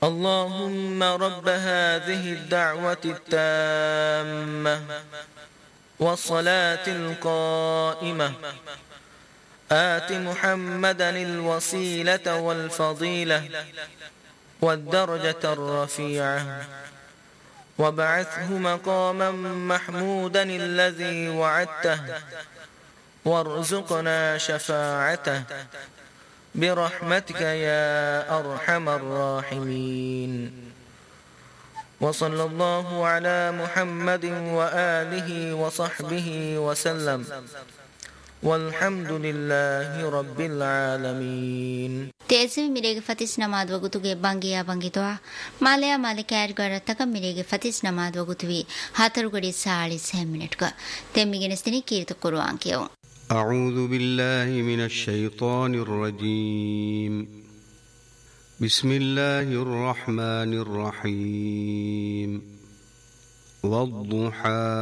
اللهم رب هذه الدعوة التامة والصلاة القائمة آت محمدا الوسيلة والفضيلة والدرجة الرفيعة وابعثه مقاما محمودا الذي وعدته وارزقنا شفاعته برحمتك يا أرحم الراحمين. وصلى الله على محمد وآله وصحبه وسلم والحمد لله رب العالمين. تأسيم ميريج فتيس نماذ وقتوجي بانجيا بانجيتوا ماليا مالكير غرتك ميريج فتيس نماذ وقتوي هاتر غري سالي 7 منٹ کا تميجنستني كيرت قرآن كيو. أعوذ بالله من الشيطان الرجيم. بسم الله الرحمن الرحيم. والضحى